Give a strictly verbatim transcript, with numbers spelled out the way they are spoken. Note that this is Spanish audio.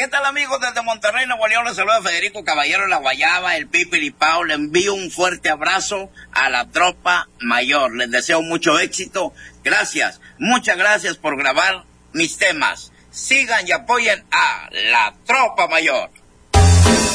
¿Qué tal, amigos? Desde Monterrey, Nuevo León, les saluda Federico Caballero, La Guayaba, el Pipiripao. Le envío un fuerte abrazo a la tropa mayor. Les deseo mucho éxito. Gracias, muchas gracias por grabar mis temas. Sigan y apoyen a la tropa mayor.